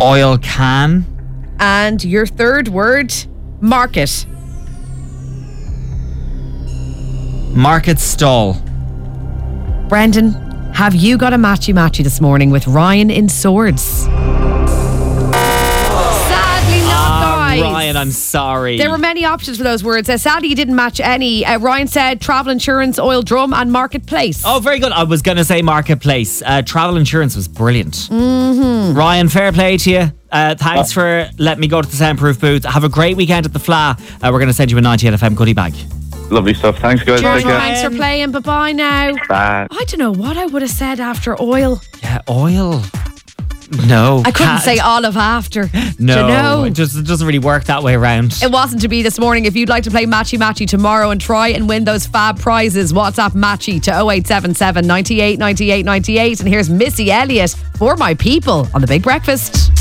Oil can. And your third word, market. Market stall. Brendan, have you got a matchy this morning with Ryan in Swords? Sadly not, guys. Ryan, I'm sorry. There were many options for those words. Sadly, you didn't match any. Ryan said travel insurance, oil drum, and marketplace. Oh, very good. I was going to say marketplace. Travel insurance was brilliant. Mm-hmm. Ryan, fair play to you. Thanks for letting me go to the soundproof booth. Have a great weekend at the Fla. We're going to send you a 98 FM goodie bag. Lovely stuff. Thanks, guys. Cheers, Take care. thanks for playing. Bye-bye now. Bye. I don't know what I would have said after oil. Yeah, oil. No. I couldn't say olive after. No. Do you know? It doesn't really work that way around. It wasn't to be this morning. If you'd like to play Matchy tomorrow and try and win those fab prizes, WhatsApp Matchy to 0877 98 98 98. And here's Missy Elliott, For My People, on The Big Breakfast.